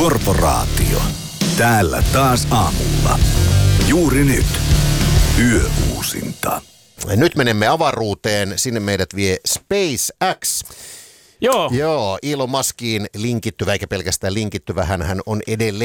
Korporaatio. Täällä taas aamulla. Juuri nyt. Yöuusinta. Nyt menemme avaruuteen. Sinne meidät vie SpaceX. Joo. Joo, Elon Muskiin linkittyvä, eikä pelkästään linkittyvä. Hän on edelleen